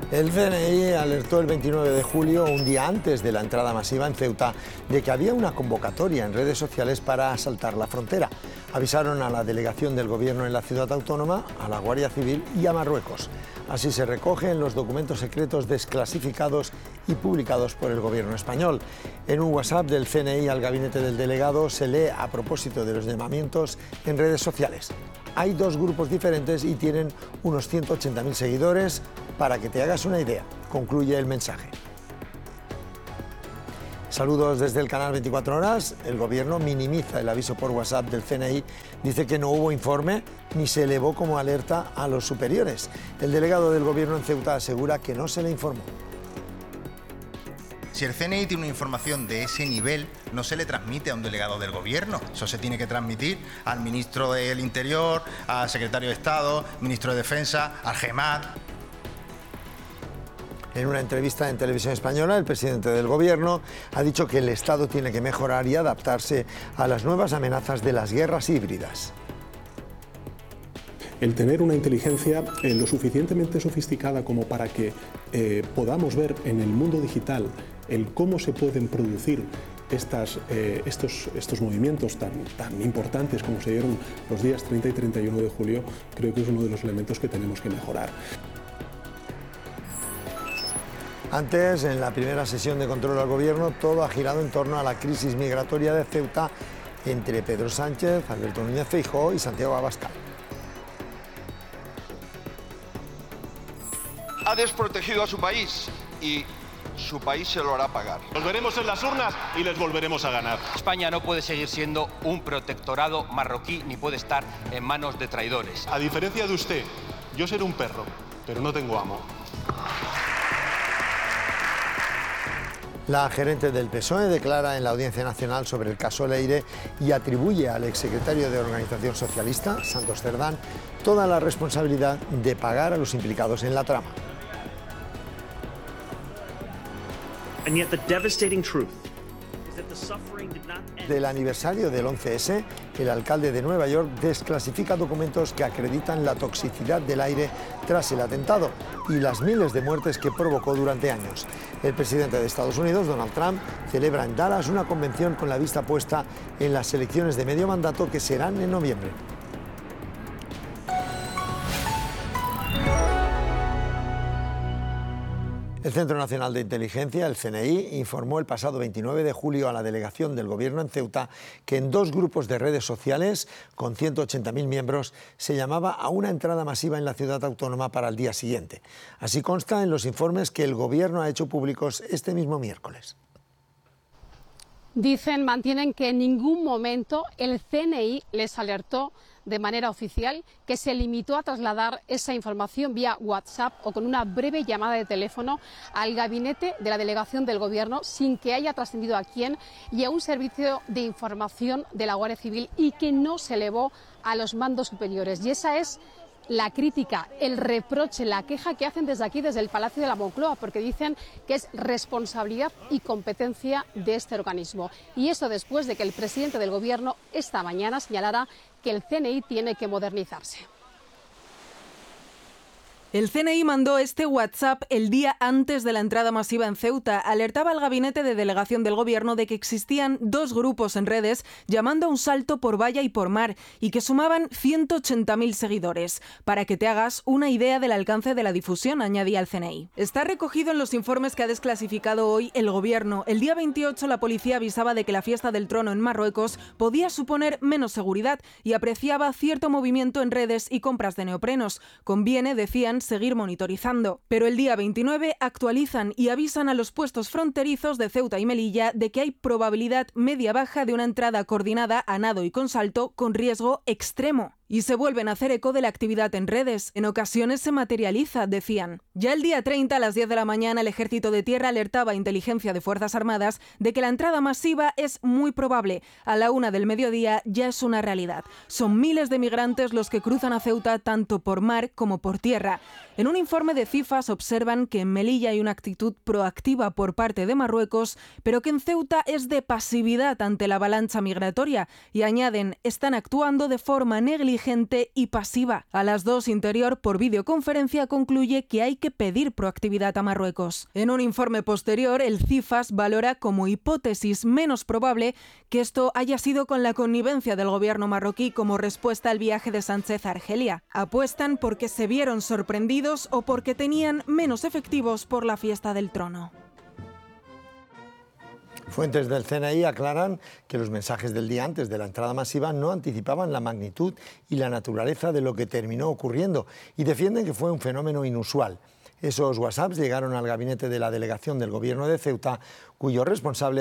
El CNI alertó el 29 de julio, un día antes de la entrada masiva en Ceuta, de que había una convocatoria en redes sociales para asaltar la frontera. Avisaron a la delegación del gobierno en la ciudad autónoma, a la Guardia Civil y a Marruecos. Así se recoge en los documentos secretos desclasificados y publicados por el gobierno español. En un WhatsApp del CNI al gabinete del delegado se lee a propósito de los llamamientos en redes sociales. Hay dos grupos diferentes y tienen unos 180.000 seguidores. Para que te hagas una idea, concluye el mensaje. Saludos desde el canal 24 Horas. El gobierno minimiza el aviso por WhatsApp del CNI. Dice que no hubo informe ni se elevó como alerta a los superiores. El delegado del gobierno en Ceuta asegura que no se le informó. Si el CNI tiene una información de ese nivel, no se le transmite a un delegado del gobierno. Eso se tiene que transmitir al ministro del Interior, al secretario de Estado, ministro de Defensa, al GEMAT. En una entrevista en Televisión Española, el presidente del gobierno ha dicho que el Estado tiene que mejorar y adaptarse a las nuevas amenazas de las guerras híbridas. El tener una inteligencia lo suficientemente sofisticada como para que podamos ver en el mundo digital el cómo se pueden producir estos movimientos tan importantes como se dieron los días 30 y 31 de julio, creo que es uno de los elementos que tenemos que mejorar. Antes, en la primera sesión de control al gobierno, todo ha girado en torno a la crisis migratoria de Ceuta entre Pedro Sánchez, Alberto Núñez Feijóo y Santiago Abascal. Ha desprotegido a su país y su país se lo hará pagar. Los veremos en las urnas y les volveremos a ganar. España no puede seguir siendo un protectorado marroquí ni puede estar en manos de traidores. A diferencia de usted, yo seré un perro, pero no tengo amo. La gerente del PSOE declara en la Audiencia Nacional sobre el caso Leire y atribuye al exsecretario de Organización Socialista, Santos Cerdán, toda la responsabilidad de pagar a los implicados en la trama. Del aniversario del 11S, el alcalde de Nueva York desclasifica documentos que acreditan la toxicidad del aire tras el atentado y las miles de muertes que provocó durante años. El presidente de Estados Unidos, Donald Trump, celebra en Dallas una convención con la vista puesta en las elecciones de medio mandato que serán en noviembre. El Centro Nacional de Inteligencia, el CNI, informó el pasado 29 de julio a la delegación del gobierno en Ceuta que en dos grupos de redes sociales con 180.000 miembros se llamaba a una entrada masiva en la ciudad autónoma para el día siguiente. Así consta en los informes que el gobierno ha hecho públicos este mismo miércoles. Mantienen que en ningún momento el CNI les alertó de manera oficial, que se limitó a trasladar esa información vía WhatsApp o con una breve llamada de teléfono al gabinete de la delegación del gobierno sin que haya trascendido a quién y a un servicio de información de la Guardia Civil y que no se elevó a los mandos superiores. Y esa es la crítica, el reproche, la queja que hacen desde aquí, desde el Palacio de la Moncloa, porque dicen que es responsabilidad y competencia de este organismo. Y eso después de que el presidente del Gobierno esta mañana señalara que el CNI tiene que modernizarse. El CNI mandó este WhatsApp el día antes de la entrada masiva en Ceuta. Alertaba al gabinete de delegación del gobierno de que existían dos grupos en redes llamando a un salto por valla y por mar y que sumaban 180.000 seguidores. Para que te hagas una idea del alcance de la difusión, añadía el CNI. Está recogido en los informes que ha desclasificado hoy el gobierno. El día 28 la policía avisaba de que la fiesta del trono en Marruecos podía suponer menos seguridad y apreciaba cierto movimiento en redes y compras de neoprenos. Conviene, decían, seguir monitorizando. Pero el día 29 actualizan y avisan a los puestos fronterizos de Ceuta y Melilla de que hay probabilidad media-baja de una entrada coordinada a nado y con salto con riesgo extremo. Y se vuelven a hacer eco de la actividad en redes. En ocasiones se materializa, decían. Ya el día 30, a las 10 de la mañana, el Ejército de Tierra alertaba a Inteligencia de Fuerzas Armadas de que la entrada masiva es muy probable. A la 1 del mediodía ya es una realidad. Son miles de migrantes los que cruzan a Ceuta tanto por mar como por tierra. En un informe de Cifas observan que en Melilla hay una actitud proactiva por parte de Marruecos, pero que en Ceuta es de pasividad ante la avalancha migratoria. Y añaden, están actuando de forma negligente negligente y pasiva. A las 2, Interior, por videoconferencia, concluye que hay que pedir proactividad a Marruecos. En un informe posterior, el CIFAS valora como hipótesis menos probable que esto haya sido con la connivencia del gobierno marroquí como respuesta al viaje de Sánchez a Argelia. Apuestan porque se vieron sorprendidos o porque tenían menos efectivos por la fiesta del trono. Fuentes del CNI aclaran que los mensajes del día antes de la entrada masiva no anticipaban la magnitud y la naturaleza de lo que terminó ocurriendo y defienden que fue un fenómeno inusual. Esos WhatsApps llegaron al gabinete de la delegación del gobierno de Ceuta, cuyo responsable